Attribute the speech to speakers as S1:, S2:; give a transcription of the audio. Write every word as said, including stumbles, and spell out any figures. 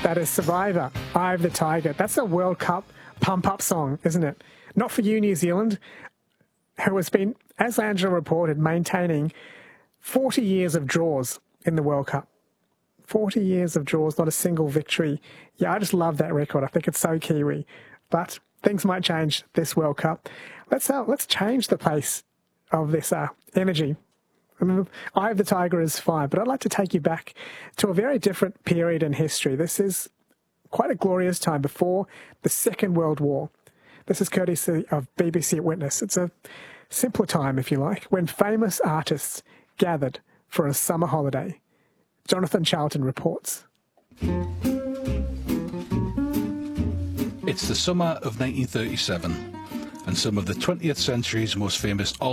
S1: That is Survivor, Eye of the Tiger. That's a World Cup pump-up song, isn't it? Not for you, New Zealand, who has been, as Angela reported, maintaining forty years of draws in the World Cup. forty years of draws, not a single victory. Yeah, I just love that record. I think it's so Kiwi. But things might change this World Cup. Let's uh, let's change the pace of this uh, energy. I mean, Eye of the Tiger is fine, but I'd like to take you back to a very different period in history. This is quite a glorious time before the Second World War. This is courtesy of B B C Witness. It's a simpler time, if you like, when famous artists gathered for a summer holiday. Jonathan Charlton reports.
S2: It's the summer of nineteen thirty-seven, and some of the twentieth century's most famous